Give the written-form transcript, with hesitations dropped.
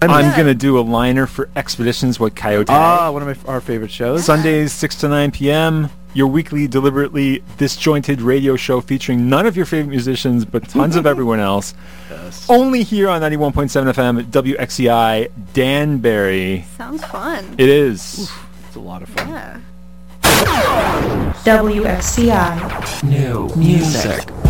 I'm going to do a liner for Expeditions with Coyote. One of our favorite shows. Sundays, 6 to 9 p.m., your weekly, deliberately disjointed radio show featuring none of your favorite musicians, but tons of everyone else. Yes. Only here on 91.7 FM at WXCI Danbury. Sounds fun. It is. It's a lot of fun. Yeah. WXCI. New music.